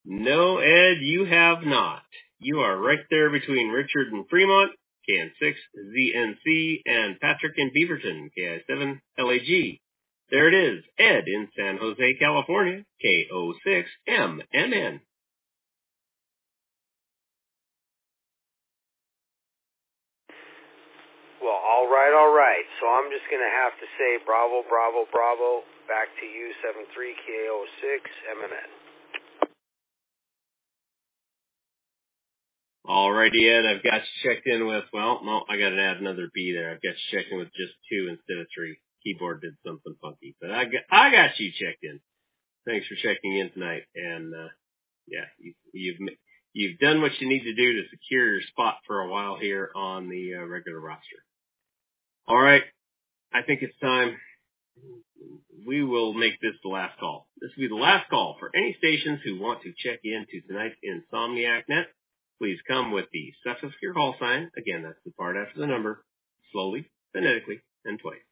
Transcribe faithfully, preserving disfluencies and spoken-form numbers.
No, Ed, you have not. You are right there between Richard and Fremont, K N six Z N C, and Patrick and Beaverton, K I seven L A G. There it is, Ed in San Jose, California, K O six M M N. Well, all right, all right. So I'm just going to have to say bravo, bravo, bravo. Back to you, seven three K O six M M N. Alrighty, Ed, I've got you checked in with, well, no, I got to add another B there. I've got you checked in with just two instead of three. Keyboard did something funky, but I got, I got you checked in. Thanks for checking in tonight. And, uh, yeah, you, you've, you've done what you need to do to secure your spot for a while here on the uh, regular roster. All right. I think it's time. We will make this the last call. This will be the last call for any stations who want to check into tonight's Insomniac Net. Please come with the suffix of your call sign. Again, that's the part after the number. Slowly, phonetically, and twice.